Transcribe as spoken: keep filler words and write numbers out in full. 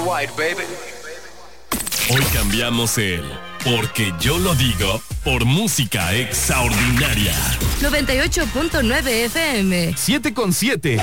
White, baby. Hoy cambiamos el porque yo lo digo por música extraordinaria. noventa y ocho punto nueve F M. siete con siete.